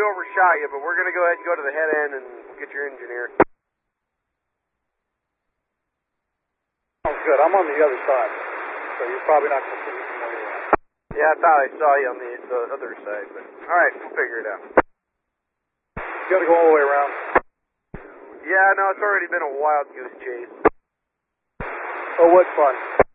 overshot you, but we're going to go ahead and go to the head end and get your engineer. Sounds good. I'm on the other side, so you're probably not going to see me from where you're at. Yeah, I thought I saw you on the other side, but alright, we'll figure it out. You got to go all the way around. Yeah, no, it's already been a wild goose chase. Oh, what fun.